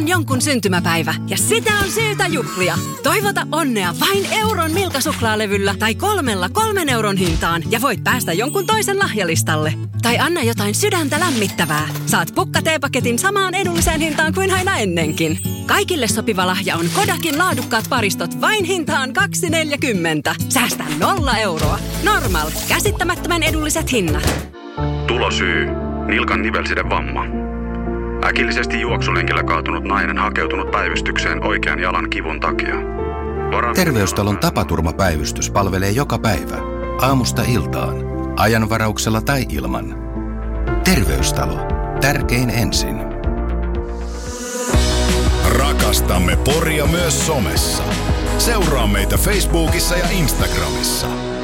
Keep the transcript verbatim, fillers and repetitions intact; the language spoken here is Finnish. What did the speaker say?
on jonkun syntymäpäivä ja sitä on syytä juhlia. Toivota onnea vain euron Milka-suklaalevyllä tai kolmella kolmen euron hintaan ja voit päästä jonkun toisen lahjalistalle. Tai anna jotain sydäntä lämmittävää. Saat pukka-teepaketin samaan edulliseen hintaan kuin aina ennenkin. Kaikille sopiva lahja on Kodakin laadukkaat paristot vain hintaan kaksi neljäkymmentä. Säästä nolla euroa. Normal. Käsittämättömän edulliset hinnat. Tulosyy. Nilkan nivelsidevamma. Äkillisesti juoksulenkillä kaatunut nainen hakeutunut päivystykseen oikean jalan kivun takia. Vara- Terveystalon tapaturmapäivystys palvelee joka päivä. Aamusta iltaan. Ajanvarauksella tai ilman. Terveystalo. Tärkein ensin. Rakastamme Poria myös somessa. Seuraa meitä Facebookissa ja Instagramissa.